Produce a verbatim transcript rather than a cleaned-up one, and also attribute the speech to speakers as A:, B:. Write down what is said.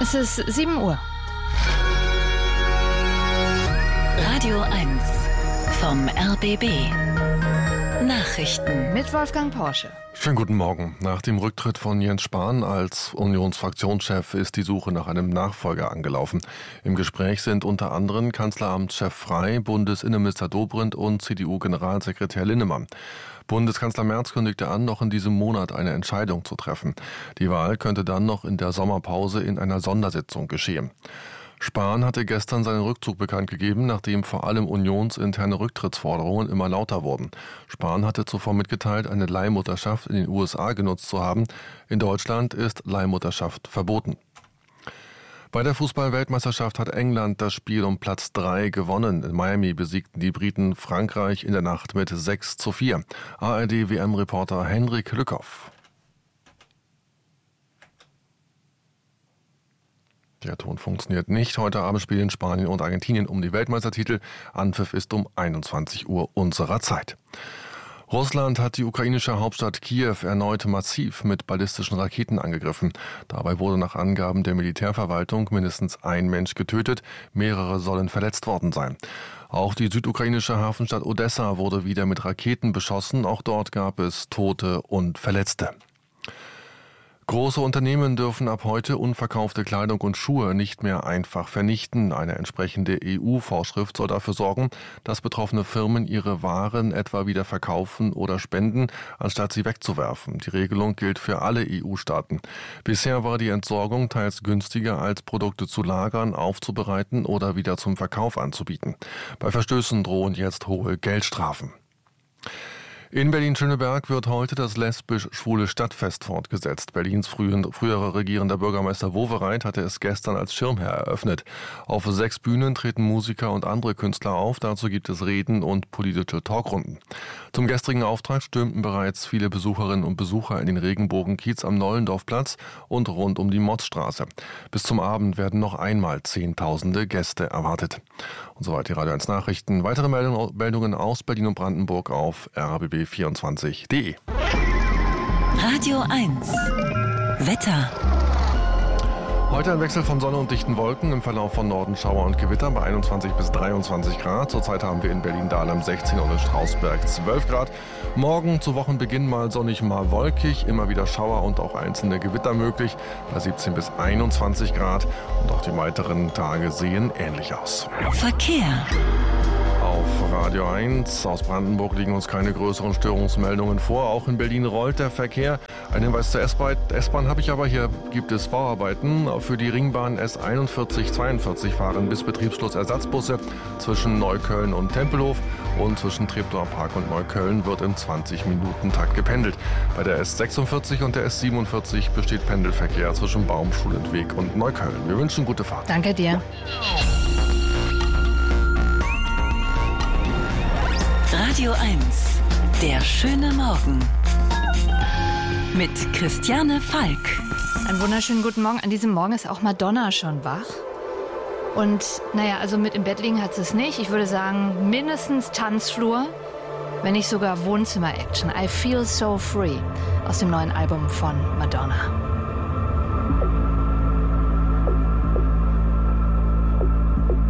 A: Es ist sieben Uhr.
B: Radio eins vom R B B. Nachrichten
A: Mit Wolfgang Porsche.
C: Schönen guten Morgen. Nach dem Rücktritt von Jens Spahn als Unionsfraktionschef ist die Suche nach einem Nachfolger angelaufen. Im Gespräch sind unter anderem Kanzleramtschef Frey, Bundesinnenminister Dobrindt und C D U-Generalsekretär Linnemann. Bundeskanzler Merz kündigte an, noch in diesem Monat eine Entscheidung zu treffen. Die Wahl könnte dann noch in der Sommerpause in einer Sondersitzung geschehen. Spahn hatte gestern seinen Rückzug bekannt gegeben, nachdem vor allem unionsinterne Rücktrittsforderungen immer lauter wurden. Spahn hatte zuvor mitgeteilt, eine Leihmutterschaft in den U S A genutzt zu haben. In Deutschland ist Leihmutterschaft verboten. Bei der Fußball-Weltmeisterschaft hat England das Spiel um Platz drei gewonnen. In Miami besiegten die Briten Frankreich in der Nacht mit sechs zu vier. A R D-W M-Reporter Henrik Lückhoff. Der Ton funktioniert nicht. Heute Abend spielen Spanien und Argentinien um die Weltmeistertitel. Anpfiff ist um einundzwanzig Uhr unserer Zeit. Russland hat die ukrainische Hauptstadt Kiew erneut massiv mit ballistischen Raketen angegriffen. Dabei wurde nach Angaben der Militärverwaltung mindestens ein Mensch getötet, mehrere sollen verletzt worden sein. Auch die südukrainische Hafenstadt Odessa wurde wieder mit Raketen beschossen. Auch dort gab es Tote und Verletzte. Große Unternehmen dürfen ab heute unverkaufte Kleidung und Schuhe nicht mehr einfach vernichten. Eine entsprechende E U-Vorschrift soll dafür sorgen, dass betroffene Firmen ihre Waren etwa wieder verkaufen oder spenden, anstatt sie wegzuwerfen. Die Regelung gilt für alle E U-Staaten. Bisher war die Entsorgung teils günstiger, als Produkte zu lagern, aufzubereiten oder wieder zum Verkauf anzubieten. Bei Verstößen drohen jetzt hohe Geldstrafen. In Berlin-Schöneberg wird heute das lesbisch-schwule Stadtfest fortgesetzt. Berlins frühen, früherer regierender Bürgermeister Wowereit hatte es gestern als Schirmherr eröffnet. Auf sechs Bühnen treten Musiker und andere Künstler auf. Dazu gibt es Reden und politische Talkrunden. Zum gestrigen Auftakt stürmten bereits viele Besucherinnen und Besucher in den Regenbogenkiez am Nollendorfplatz und rund um die Motzstraße. Bis zum Abend werden noch einmal Zehntausende Gäste erwartet. Und soweit die Radio eins Nachrichten. Weitere Meldungen aus Berlin und Brandenburg auf R B B vierundzwanzig punkt de.
B: Radio eins Wetter.
C: Heute ein Wechsel von Sonne und dichten Wolken, im Verlauf von Norden Schauer und Gewitter bei einundzwanzig bis dreiundzwanzig Grad. Zurzeit haben wir in Berlin-Dahlem sechzehn und in Strausberg zwölf Grad. Morgen zu Wochenbeginn mal sonnig, mal wolkig, immer wieder Schauer und auch einzelne Gewitter möglich bei siebzehn bis einundzwanzig Grad. Und auch die weiteren Tage sehen ähnlich aus.
B: Verkehr.
C: Auf Radio eins aus Brandenburg liegen uns keine größeren Störungsmeldungen vor. Auch in Berlin rollt der Verkehr. Ein Hinweis zur S-Bahn, S-Bahn habe ich aber. Hier gibt es Bauarbeiten. Für die Ringbahn S einundvierzig zweiundvierzig fahren bis Betriebsschluss Ersatzbusse zwischen Neukölln und Tempelhof. Und zwischen Treptower Park und Neukölln wird im zwanzig-Minuten-Takt gependelt. Bei der S sechsundvierzig und der S siebenundvierzig besteht Pendelverkehr zwischen Baumschulenweg und Neukölln. Wir wünschen gute Fahrt.
A: Danke dir.
B: Radio eins, der schöne Morgen. Mit Christiane Falk.
A: Einen wunderschönen guten Morgen. An diesem Morgen ist auch Madonna schon wach. Und naja, also mit im Bett liegen hat sie es nicht. Ich würde sagen, mindestens Tanzflur, wenn nicht sogar Wohnzimmer-Action. I Feel So Free aus dem neuen Album von Madonna.